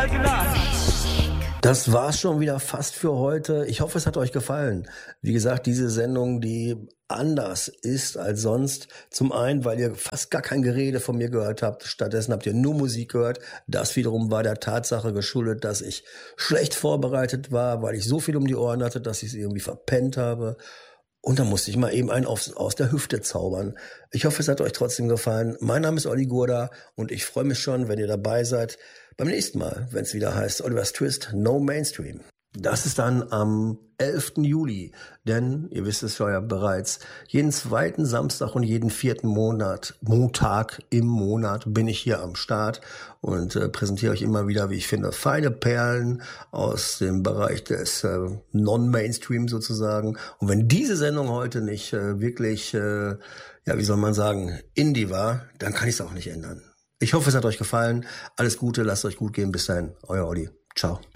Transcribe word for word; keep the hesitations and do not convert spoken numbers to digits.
Das war's schon wieder fast für heute. Ich hoffe, es hat euch gefallen. Wie gesagt, diese Sendung, die anders ist als sonst. Zum einen, weil ihr fast gar kein Gerede von mir gehört habt. Stattdessen habt ihr nur Musik gehört. Das wiederum war der Tatsache geschuldet, dass ich schlecht vorbereitet war, weil ich so viel um die Ohren hatte, dass ich es irgendwie verpennt habe. Und dann musste ich mal eben einen aus, aus der Hüfte zaubern. Ich hoffe, es hat euch trotzdem gefallen. Mein Name ist Olli Gurda und ich freue mich schon, wenn ihr dabei seid beim nächsten Mal, wenn es wieder heißt Oliver's Twist No Mainstream. Das ist dann am elften Juli, denn ihr wisst es ja bereits, jeden zweiten Samstag und jeden vierten Monat, Montag im Monat bin ich hier am Start und äh, präsentiere euch immer wieder, wie ich finde, feine Perlen aus dem Bereich des äh, Non-Mainstream sozusagen. Und wenn diese Sendung heute nicht äh, wirklich, äh, ja, wie soll man sagen, Indie war, dann kann ich es auch nicht ändern. Ich hoffe, es hat euch gefallen. Alles Gute, lasst euch gut gehen. Bis dahin, euer Olli. Ciao.